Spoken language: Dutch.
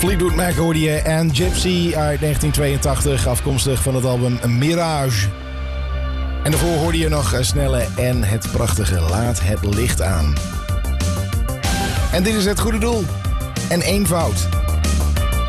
Fleetwood Mac hoorde je en Gypsy uit 1982, afkomstig van het album Mirage. En daarvoor hoorde je nog Snelle en het prachtige Laat het licht aan. En dit is het goede doel. En eenvoud.